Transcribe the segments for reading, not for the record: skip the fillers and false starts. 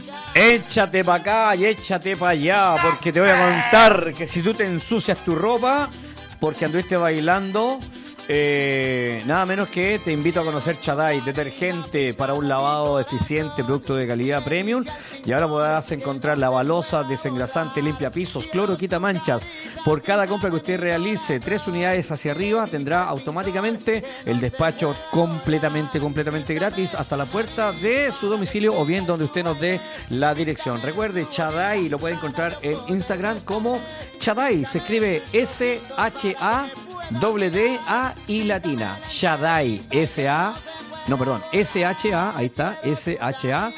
Échate para acá y échate para allá, porque te voy a contar que si tú te ensucias tu ropa, porque anduviste bailando, nada menos que te invito a conocer Chadai, detergente para un lavado eficiente, producto de calidad premium. Y ahora podrás encontrar lavalosa, desengrasante, limpia pisos, cloro, quita manchas. Por cada compra que usted realice, 3 unidades hacia arriba, tendrá automáticamente el despacho completamente gratis hasta la puerta de su domicilio o bien donde usted nos dé la dirección. Recuerde, Chadai lo puede encontrar en Instagram como Chadai. Se escribe S-H-A-D-D-A y latina. Chadai, S-H-A, ahí está, S-H-A.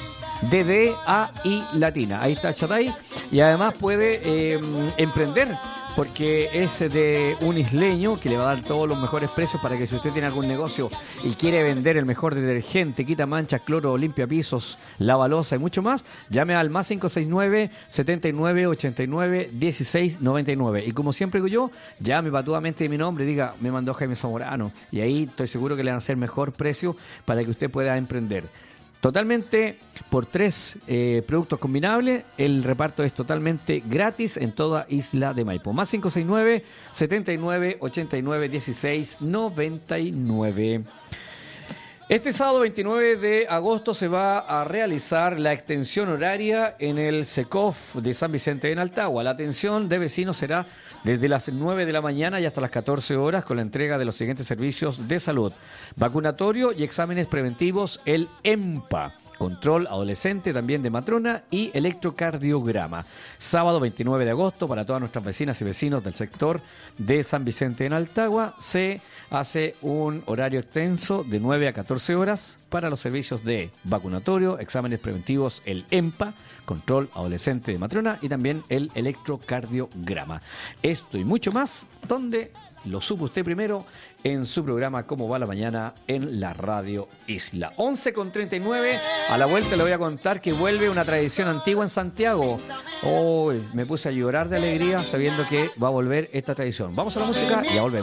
DDAI latina, ahí está Chadai. Y además puede emprender, porque es de un isleño que le va a dar todos los mejores precios para que si usted tiene algún negocio y quiere vender el mejor detergente, quita manchas, cloro, limpia pisos, lavalosa y mucho más, llame al más 569 79 89 16 99. Y como siempre digo yo, llame patudamente mi nombre, diga, me mandó Jaime Zamorano, y ahí estoy seguro que le van a hacer mejor precio para que usted pueda emprender. Totalmente por 3 productos combinables. El reparto es totalmente gratis en toda Isla de Maipo. Más 569 79 89 16 99. Este sábado 29 de agosto se va a realizar la extensión horaria en el SECOF de San Vicente en Altagua. La atención de vecinos será desde las 9 de la mañana y hasta las 14 horas con la entrega de los siguientes servicios de salud: vacunatorio y exámenes preventivos, el EMPA, control adolescente también de matrona y electrocardiograma. Sábado 29 de agosto para todas nuestras vecinas y vecinos del sector de San Vicente en Altagua se hace un horario extenso de 9 a 14 horas para los servicios de vacunatorio, exámenes preventivos, el EMPA, control adolescente de matrona y también el electrocardiograma. Esto y mucho más, donde lo supo usted primero en su programa Cómo va la mañana en la Radio Isla. 11:39, a la vuelta le voy a contar que vuelve una tradición antigua en Santiago. Hoy me puse a llorar de alegría sabiendo que va a volver esta tradición. Vamos a la música y ya volvemos.